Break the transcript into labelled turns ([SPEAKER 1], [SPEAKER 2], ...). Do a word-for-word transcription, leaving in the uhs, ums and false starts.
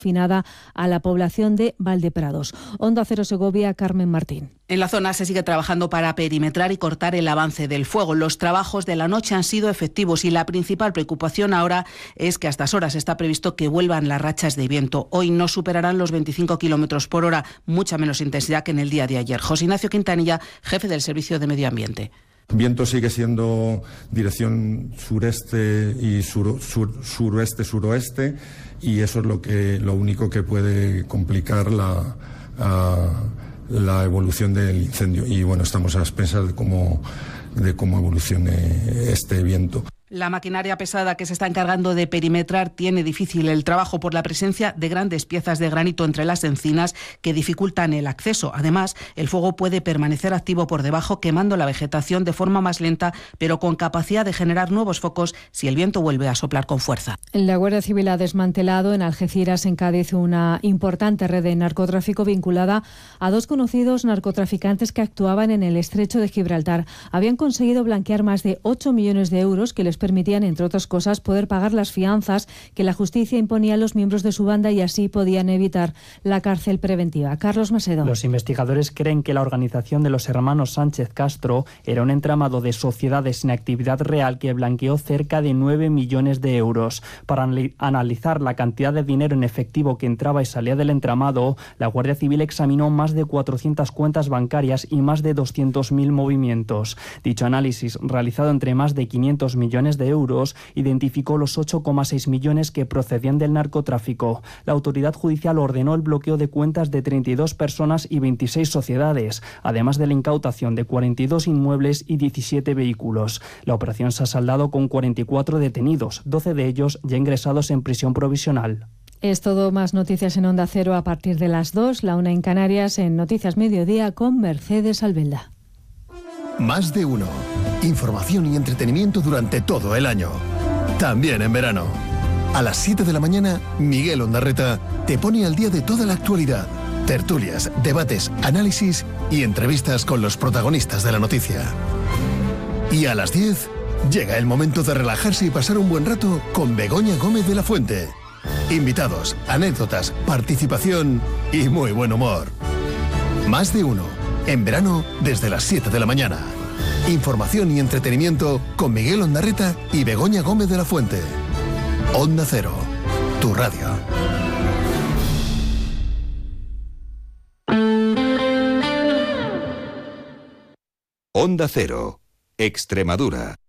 [SPEAKER 1] confinada a la población de Valdeprados. Onda Cero Segovia, Carmen Martín.
[SPEAKER 2] En la zona se sigue trabajando para perimetrar y cortar el avance del fuego. Los trabajos de la noche han sido efectivos y la principal preocupación ahora es que a estas horas está previsto que vuelvan las rachas de viento. Hoy no superarán los veinticinco kilómetros por hora, mucha menos intensidad que en el día de ayer. José Ignacio Quintanilla, jefe del Servicio de Medio Ambiente.
[SPEAKER 3] Viento sigue siendo dirección sureste y sur, sur, suroeste, suroeste, y eso es lo que lo único que puede complicar la, uh, la evolución del incendio. Y bueno, estamos a expensas de cómo, de cómo evolucione este viento.
[SPEAKER 2] La maquinaria pesada que se está encargando de perimetrar tiene difícil el trabajo por la presencia de grandes piezas de granito entre las encinas que dificultan el acceso. Además, el fuego puede permanecer activo por debajo, quemando la vegetación de forma más lenta, pero con capacidad de generar nuevos focos si el viento vuelve a soplar con fuerza.
[SPEAKER 1] La Guardia Civil ha desmantelado en Algeciras, en Cádiz, una importante red de narcotráfico vinculada a dos conocidos narcotraficantes que actuaban en el estrecho de Gibraltar. Habían conseguido blanquear más de ocho millones de euros que les permitían, entre otras cosas, poder pagar las fianzas que la justicia imponía a los miembros de su banda y así podían evitar la cárcel preventiva. Carlos Macedo.
[SPEAKER 4] Los investigadores creen que la organización de los hermanos Sánchez Castro era un entramado de sociedades sin actividad real que blanqueó cerca de nueve millones de euros. Para analizar la cantidad de dinero en efectivo que entraba y salía del entramado, la Guardia Civil examinó más de cuatrocientas cuentas bancarias y más de doscientos mil movimientos. Dicho análisis, realizado entre más de quinientos millones de euros, identificó los ocho coma seis millones que procedían del narcotráfico. La autoridad judicial ordenó el bloqueo de cuentas de treinta y dos personas y veintiséis sociedades, además de la incautación de cuarenta y dos inmuebles y diecisiete vehículos. La operación se ha saldado con cuarenta y cuatro detenidos, doce de ellos ya ingresados en prisión provisional.
[SPEAKER 1] Es todo. Más noticias en Onda Cero a partir de las dos, la una en Canarias, en Noticias Mediodía con Mercedes Albelda.
[SPEAKER 5] Más de uno. Información y entretenimiento durante todo el año. También en verano. A las siete de la mañana, Miguel Ondarreta te pone al día de toda la actualidad. Tertulias, debates, análisis y entrevistas con los protagonistas de la noticia. Y a las diez, llega el momento de relajarse y pasar un buen rato con Begoña Gómez de la Fuente. Invitados, anécdotas, participación y muy buen humor. Más de uno. En verano, desde las siete de la mañana. Información y entretenimiento con Miguel Ondarreta y Begoña Gómez de la Fuente. Onda Cero, tu radio.
[SPEAKER 6] Onda Cero, Extremadura.